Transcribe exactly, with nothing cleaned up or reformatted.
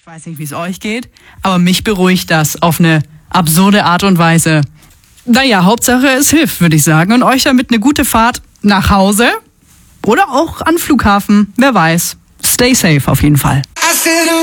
Ich weiß nicht, wie es euch geht, aber mich beruhigt das auf eine absurde Art und Weise. Naja, Hauptsache es hilft, würde ich sagen. Und euch damit eine gute Fahrt nach Hause oder auch an Flughafen, wer weiß. Stay safe auf jeden Fall.